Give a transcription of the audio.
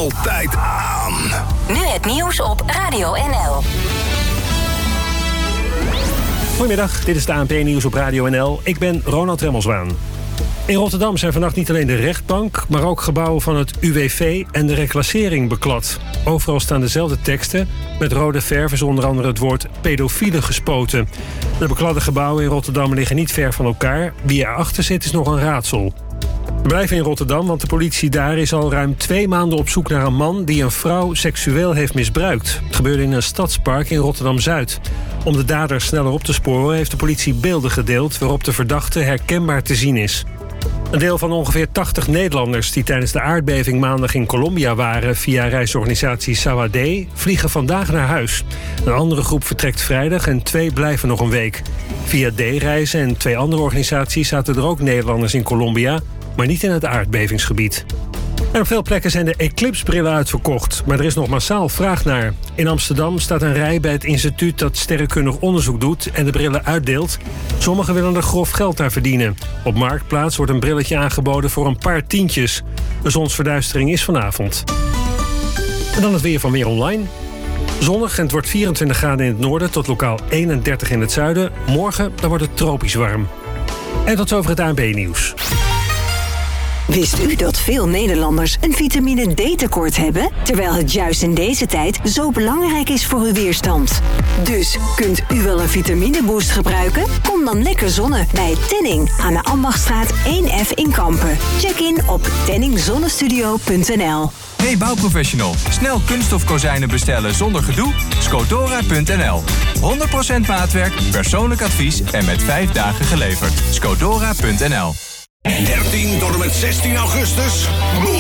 altijd aan. Nu het nieuws op Radio NL. Goedemiddag, dit is het ANP-nieuws op Radio NL. Ik ben Ronald Remmelswaan. In Rotterdam zijn vannacht niet alleen de rechtbank, maar ook gebouwen van het UWV en de reclassering beklad. Overal staan dezelfde teksten. Met rode verf is onder andere het woord pedofiele gespoten. De bekladde gebouwen in Rotterdam liggen niet ver van elkaar. Wie erachter zit is nog een raadsel. We blijven in Rotterdam, want de politie daar is al ruim 2 maanden op zoek naar een man die een vrouw seksueel heeft misbruikt. Het gebeurde in een stadspark in Rotterdam-Zuid. Om de dader sneller op te sporen heeft de politie beelden gedeeld waarop de verdachte herkenbaar te zien is. Een deel van ongeveer 80 Nederlanders die tijdens de aardbeving maandag in Colombia waren via reisorganisatie Sawadee vliegen vandaag naar huis. Een andere groep vertrekt vrijdag en 2 blijven nog een week. Via D-reizen en 2 andere organisaties zaten er ook Nederlanders in Colombia, maar niet in het aardbevingsgebied. En op veel plekken zijn de Eclipse-brillen uitverkocht, maar er is nog massaal vraag naar. In Amsterdam staat een rij bij het instituut dat sterrenkundig onderzoek doet en de brillen uitdeelt. Sommigen willen er grof geld aan verdienen. Op Marktplaats wordt een brilletje aangeboden voor een paar tientjes. De zonsverduistering is vanavond. En dan het weer van Weer Online. Zonnig en het wordt 24 graden in het noorden tot lokaal 31 in het zuiden. Morgen dan wordt het tropisch warm. En tot zover het ANP-nieuws. Wist u dat veel Nederlanders een vitamine D-tekort hebben? Terwijl het juist in deze tijd zo belangrijk is voor uw weerstand. Dus kunt u wel een vitamineboost gebruiken? Kom dan lekker zonnen bij Tenning aan de Ambachtstraat 1F in Kampen. Check in op tenningzonnestudio.nl. Hey bouwprofessional, snel kunststof kozijnen bestellen zonder gedoe? Scodora.nl. 100% maatwerk, persoonlijk advies en met 5 dagen geleverd. Scodora.nl. 13 tot en met 16 augustus.